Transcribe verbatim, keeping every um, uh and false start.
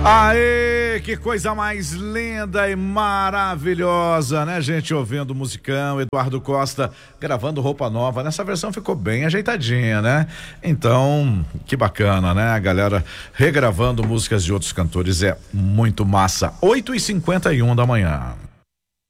Aê, que coisa mais linda e maravilhosa, né, gente? Ouvindo o musicão, Eduardo Costa gravando Roupa Nova. Nessa versão ficou bem ajeitadinha, né? Então, que bacana, né? A galera regravando músicas de outros cantores é muito massa. oito e cinquenta e um da manhã.